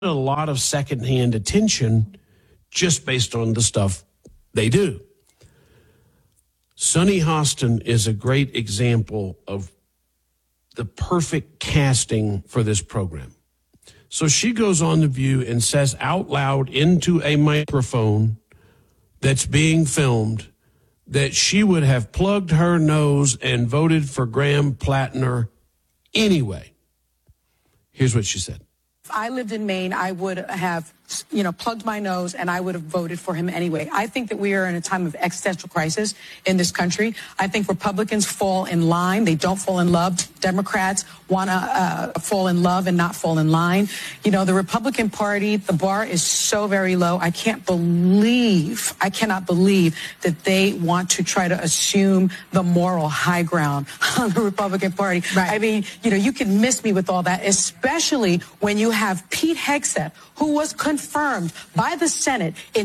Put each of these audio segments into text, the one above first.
a lot of secondhand attention just based on the stuff they do. Sunny Hostin is a great example of the perfect casting for this program. So she goes on The View and says out loud into a microphone that's being filmed that she would have plugged her nose and voted for Graham Plattner anyway. Here's what she said. If I lived in Maine, I would have, plugged my nose and I would have voted for him anyway. I think that we are in a time of existential crisis in this country. I think Republicans fall in line. They don't fall in love. Democrats want to fall in love and not fall in line. The Republican Party, the bar is so very low. I cannot believe that they want to try to assume the moral high ground on the Republican Party. Right. I mean, you can miss me with all that, especially when you have Pete Hegseth, who was confirmed by the Senate in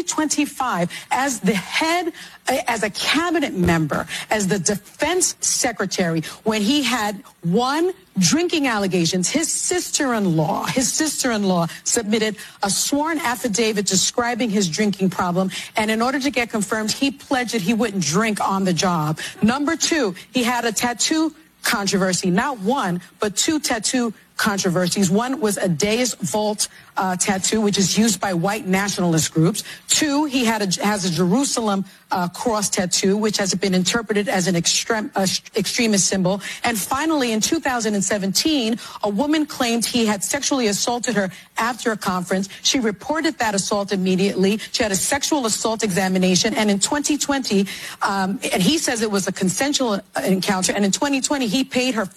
2025 as the head, as a cabinet member, as the defense secretary, when he had drinking allegations. His sister-in-law submitted a sworn affidavit describing his drinking problem. And in order to get confirmed, he pledged that he wouldn't drink on the job. Number two, he had a tattoo controversy, not one, but two tattoo controversies. One was a Deus Vult tattoo, which is used by white nationalist groups. Two, he has a Jerusalem cross tattoo, which has been interpreted as an extremist symbol. And finally, in 2017, a woman claimed he had sexually assaulted her after a conference. She reported that assault immediately. She had a sexual assault examination. And in 2020, and he says it was a consensual encounter. And in 2020, he paid her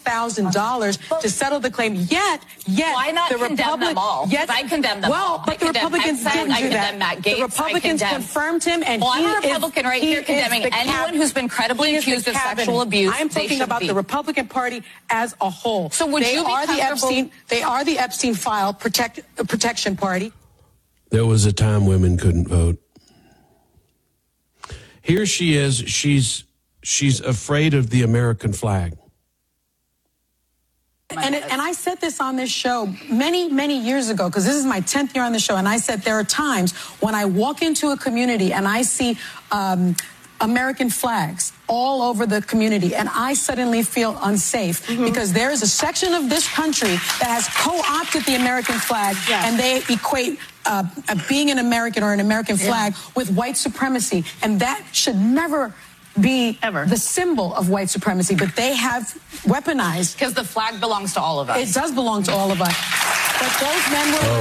$50,000 to settle the claim. Yet, why not condemn them all? Yes, I condemn them all. Well, but the Republicans didn't do that. Matt Gaetz, the Republicans confirmed him, and I'm a Republican right here condemning anyone who's been credibly accused of sexual abuse. I'm talking about the Republican Party as a whole. So would you be comfortable? They are the Epstein file protection party. There was a time women couldn't vote. Here she is. She's afraid of the American flag. And I said this on this show many, many years ago, because this is my 10th year on the show. And I said there are times when I walk into a community and I see American flags all over the community, and I suddenly feel unsafe because there is a section of this country that has co-opted the American flag, and they equate being an American or an American flag with white supremacy, and that should never be the symbol of white supremacy, but they have weaponized. Because the flag belongs to all of us. It does belong to all of us. But those men were...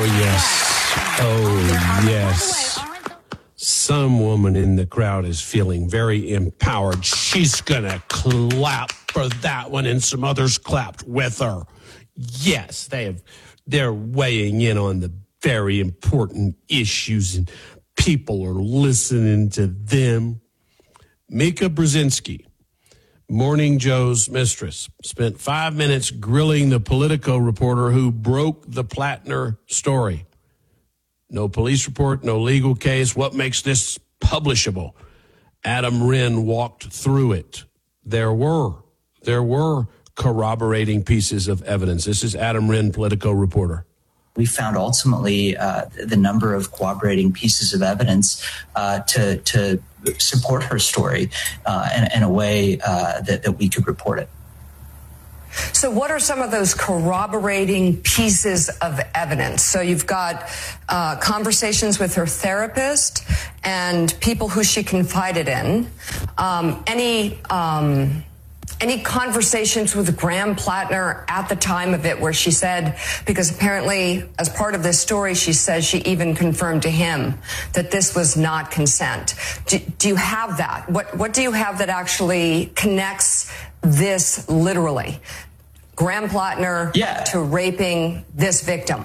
Oh, yes. Some woman in the crowd is feeling very empowered. She's going to clap for that one, and some others clapped with her. Yes, they're weighing in on the very important issues, and people are listening to them. Mika Brzezinski, Morning Joe's mistress, spent 5 minutes grilling the Politico reporter who broke the Plattner story. No police report, no legal case. What makes this publishable? Adam Wren walked through it. There were corroborating pieces of evidence. This is Adam Wren, Politico reporter. We found ultimately the number of corroborating pieces of evidence to support her story in a way that we could report it. So what are some of those corroborating pieces of evidence? So you've got conversations with her therapist and people who she confided in. Any conversations with Graham Plattner at the time of it where she said, because apparently as part of this story, she says she even confirmed to him that this was not consent. Do you have that? What do you have that actually connects this literally? Graham Plattner to raping this victim?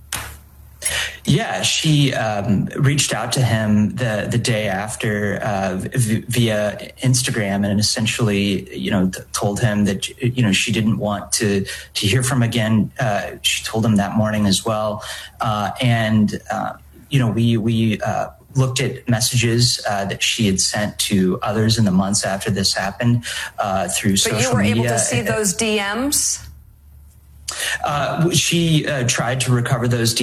Yeah, she reached out to him the day after via Instagram, and essentially, told him that she didn't want to hear from him again. She told him that morning as well, we looked at messages that she had sent to others in the months after this happened through social media. But you were able to see those DMs? She tried to recover those